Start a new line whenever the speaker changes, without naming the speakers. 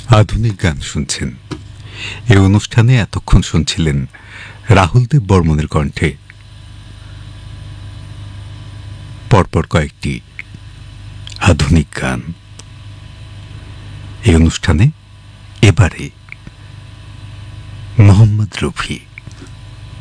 আধুনিক গান শুনছেন। এই অনুষ্ঠানে এতক্ষণ শুনছিলেন রাহুল দেব বর্মনের কণ্ঠে পরপর কয়েকটি আধুনিক গান। এই অনুষ্ঠানে এবারে মোহাম্মদ রফি।